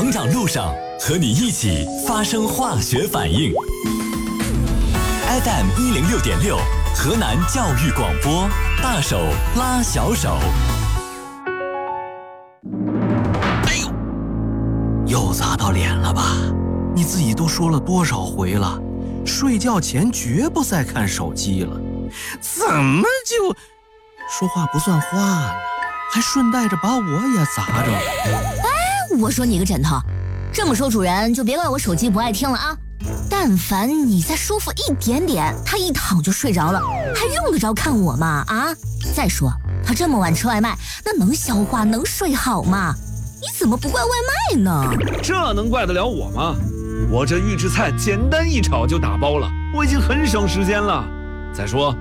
成长路上，和你一起发生化学反应。FM106.6，河南教育广播，大手拉小手。 哎呦，又砸到脸了吧？你自己都说了多少回了，睡觉前绝不再看手机了，怎么就说话不算话呢？还顺带着把我也砸着。 哎，我说你个枕头，这么说主人就别怪我手机不爱听了啊。但凡你再舒服一点点，他一躺就睡着了，还用得着看我吗？啊！再说他这么晚吃外卖，那能消化能睡好吗？你怎么不怪外卖呢？ 这能怪得了我吗？我这预制菜简单一炒就打包了，我已经很省时间了。再说